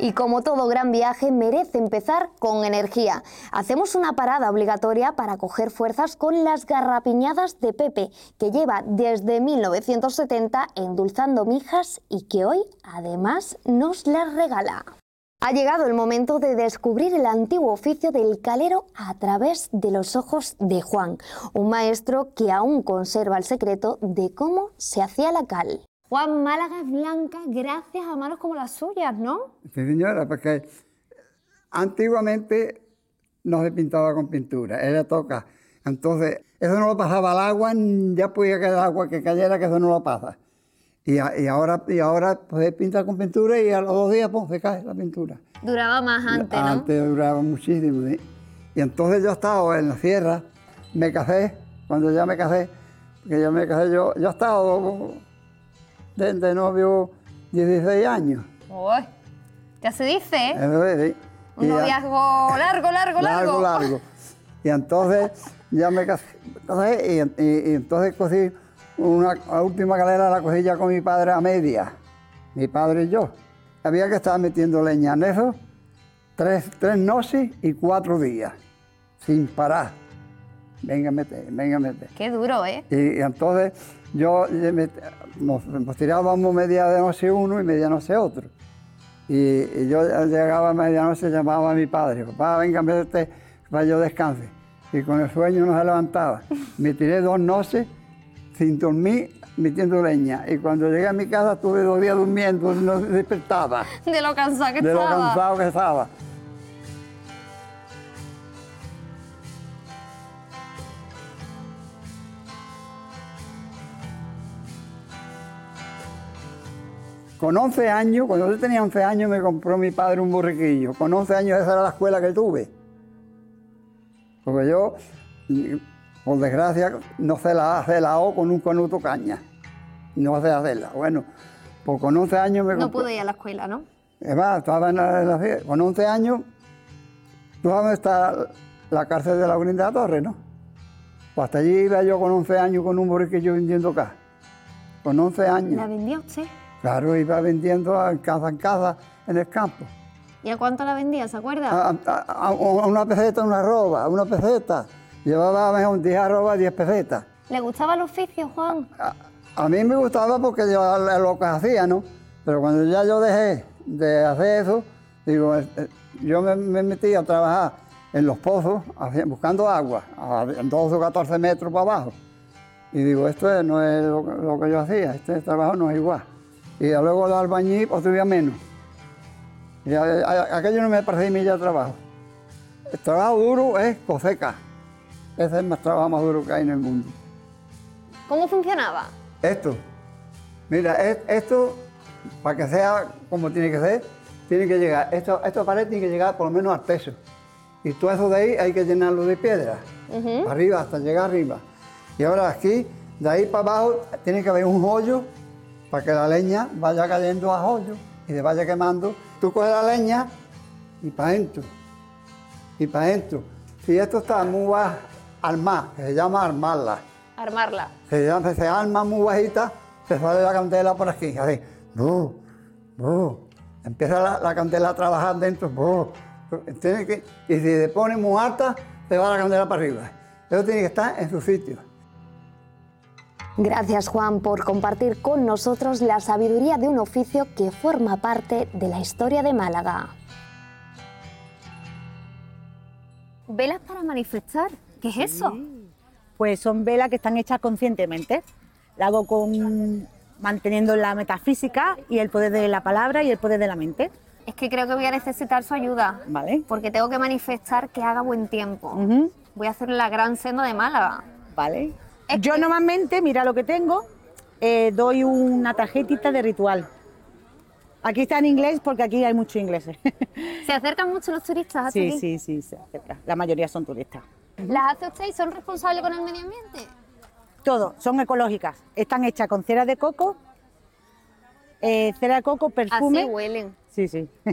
Y como todo gran viaje, merece empezar con energía. Hacemos una parada obligatoria para coger fuerzas con las garrapiñadas de Pepe, que lleva desde 1970 endulzando mijas y que hoy, además, nos las regala. Ha llegado el momento de descubrir el antiguo oficio del calero a través de los ojos de Juan, un maestro que aún conserva el secreto de cómo se hacía la cal. Juan, Málaga es blanca gracias a manos como las suyas, ¿no? Sí, señora, porque antiguamente no se pintaba con pintura, era toca. Entonces, eso no lo pasaba al agua, ya podía quedar agua que cayera, que eso no lo pasa. Y ahora pues, se pinta con pintura y a los 2 días pues, se cae la pintura. Duraba más antes, ¿no? Antes duraba muchísimo, ¿sí? Y entonces yo estaba en la sierra, me casé, cuando ya me casé, porque yo he estado de novio 16 años. Uy, ya se dice, ¿eh? Sí. Un noviazgo largo. Y entonces ya me casé y entonces cosí la última calera la cosí ya con mi padre a media, mi padre y yo. Había que estar metiendo leña en eso 3 noches y 4 días, sin parar. Venga a meter. Qué duro, ¿eh? Y entonces nos tirábamos media de noche uno y media noche otro. Y yo llegaba a medianoche, llamaba a mi padre, papá, venga, métete para que yo descanse. Y con el sueño no se levantaba. Me tiré 2 noches sin dormir, metiendo leña. Y cuando llegué a mi casa estuve 2 días durmiendo, no despertaba. De lo cansado que De lo estaba. cansado que estaba. Con 11 años, cuando yo tenía 11 años, me compró mi padre un borriquillo. Con 11 años esa era la escuela que tuve. Porque yo, por desgracia, no sé la O con un canuto caña. No sé hacerla. Bueno, pues con 11 años me compró. No pude ir a la escuela, ¿no? Es más, estaba con 11 años, ¿tú sabes dónde está la cárcel de la Unión de la Torre, no? Pues hasta allí iba yo con 11 años con un borriquillo vendiendo acá. Con 11 años. ¿La vendió usted? Claro, iba vendiendo en casa, en el campo. ¿Y a cuánto la vendía, se acuerda? A una peseta, una arroba, una peseta. Llevaba mejor 10 arrobas, 10 pesetas. ¿Le gustaba el oficio, Juan? A mí me gustaba porque yo lo que hacía, ¿no? Pero cuando ya yo dejé de hacer eso, digo, yo me metí a trabajar en los pozos, buscando agua, a 12 o 14 metros para abajo. Y digo, esto no es lo que yo hacía, este trabajo no es igual. Y luego el albañil, otro día menos. Y aquello no me parece mi ya trabajo. El trabajo duro es coseca. Ese es el trabajo más duro que hay en el mundo. ¿Cómo funcionaba? Esto. Mira, esto, para que sea como tiene que ser, tiene que llegar, esta pared tiene que llegar por lo menos al techo. Y todo eso de ahí hay que llenarlo de piedra. Arriba, hasta llegar arriba. Y ahora aquí, de ahí para abajo, tiene que haber un hoyo para que la leña vaya cayendo a hoyo y se vaya quemando. Tú coges la leña y para adentro, y para adentro. Si esto está muy bajo, armar, que se llama armarla. Armarla. Se arma muy bajita, se sale la candela por aquí, así. Empieza la candela a trabajar dentro. Y si se pone muy alta, se va la candela para arriba. Eso tiene que estar en su sitio. Gracias, Juan, por compartir con nosotros la sabiduría de un oficio que forma parte de la historia de Málaga. ¿Velas para manifestar? ¿Qué es eso? Pues son velas que están hechas conscientemente. La hago manteniendo la metafísica y el poder de la palabra y el poder de la mente. Es que creo que voy a necesitar su ayuda. Vale. Porque tengo que manifestar que haga buen tiempo. Voy a hacer la gran senda de Málaga. Vale. Yo normalmente, mira lo que tengo, doy una tarjetita de ritual. Aquí está en inglés porque aquí hay muchos ingleses. ¿Se acercan mucho los turistas hasta aquí? Sí, se acercan. La mayoría son turistas. ¿Las hace usted y son responsables con el medio ambiente? Todo, son ecológicas. Están hechas con cera de coco, perfume. Así huelen. Sí.